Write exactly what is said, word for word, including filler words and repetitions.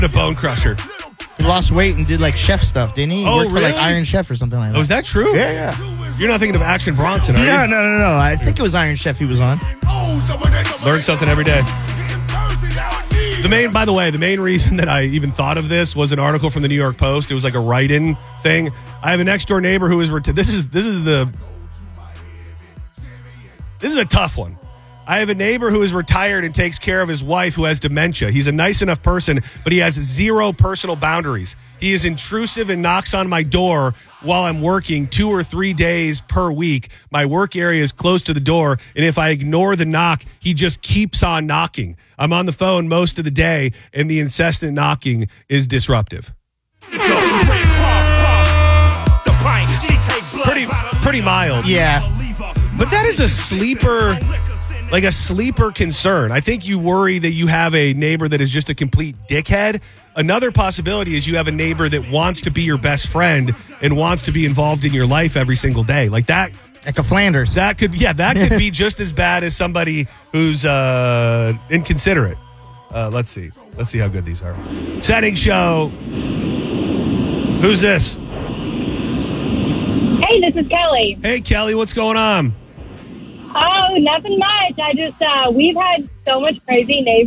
a bone crusher. He lost weight and did like chef stuff, didn't he? He Oh, worked for really? like Iron Chef or something like that. Oh, is that true? Yeah, yeah. You're not thinking of Action Bronson, are No, you? no, no, no. I think it was Iron Chef he was on. Learn something every day. The main, by the way, the main reason that I even thought of this was an article from the New York Post. It was like a write-in thing. I have a next door neighbor who is reti- this is this is the this is a tough one. I have a neighbor who is retired and takes care of his wife who has dementia. He's a nice enough person, but he has zero personal boundaries. He is intrusive and knocks on my door while I'm working two or three days per week. My work area is close to the door, and if I ignore the knock, he just keeps on knocking. I'm on the phone most of the day, and the incessant knocking is disruptive. Pretty, pretty mild. Yeah. But that is a sleeper, like a sleeper concern. I think you worry that you have a neighbor that is just a complete dickhead. Another possibility is you have a neighbor that wants to be your best friend and wants to be involved in your life every single day. Like that. Like a Flanders. That could, yeah, that could be just as bad as somebody who's uh, inconsiderate. Uh, let's see. Let's see how good these are. Setting show. Who's this? Hey, this is Kelly. Hey, Kelly, what's going on? Oh, nothing much. I just, uh, we've had so much crazy neighbors.